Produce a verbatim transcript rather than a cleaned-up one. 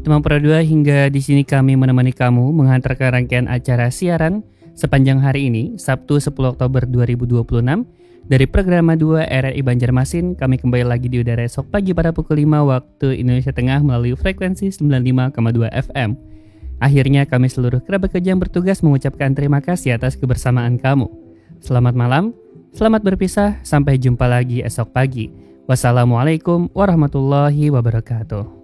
Teman Pro dua, hingga di sini kami menemani kamu menghantarkan rangkaian acara siaran sepanjang hari ini, Sabtu sepuluh Oktober dua ribu dua puluh enam. Dari Programa dua R R I Banjarmasin, kami kembali lagi di udara esok pagi pada pukul lima waktu Indonesia Tengah melalui frekuensi sembilan puluh lima koma dua F M. Akhirnya kami seluruh kerabat kerja yang bertugas mengucapkan terima kasih atas kebersamaan kamu. Selamat malam, selamat berpisah, sampai jumpa lagi esok pagi. Wassalamualaikum warahmatullahi wabarakatuh.